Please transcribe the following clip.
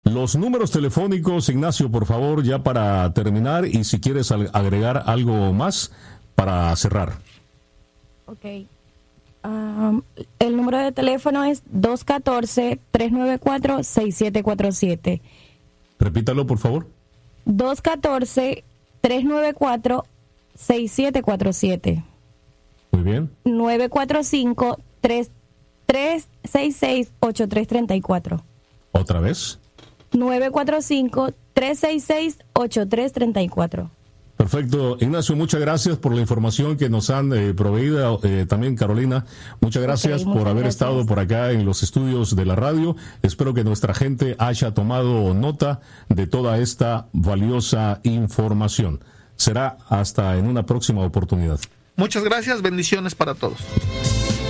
Los números telefónicos, Ignacio, por favor, ya para terminar, y si quieres agregar algo más para cerrar. Ok. El número de teléfono es 214-394-6747. Repítalo, por favor. 214-394-6747. Muy bien. 945-366-8334. ¿Otra vez? 945-366-8334. Perfecto. Ignacio, muchas gracias por la información que nos han proveído. También Carolina, muchas gracias por haber estado por acá en los estudios de la radio. Espero que nuestra gente haya tomado nota de toda esta valiosa información. Será hasta en una próxima oportunidad. Muchas gracias, bendiciones para todos.